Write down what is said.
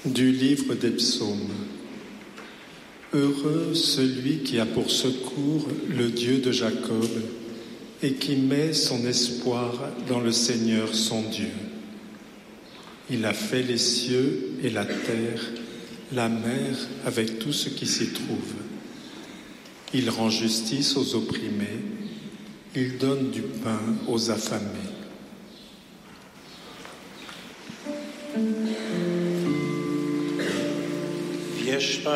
Du livre des psaumes. Heureux celui qui a pour secours le Dieu de Jacob et qui met son espoir dans le Seigneur son Dieu. Il a fait les cieux et la terre, la mer avec tout ce qui s'y trouve. Il rend justice aux opprimés, il donne du pain aux affamés.